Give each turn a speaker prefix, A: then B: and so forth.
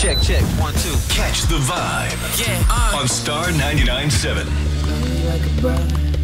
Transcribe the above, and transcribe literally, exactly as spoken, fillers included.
A: Check, check, one, two.
B: Catch the vibe.
C: Yeah, uh.
B: On Star ninety-nine point seven.
D: Like a bride.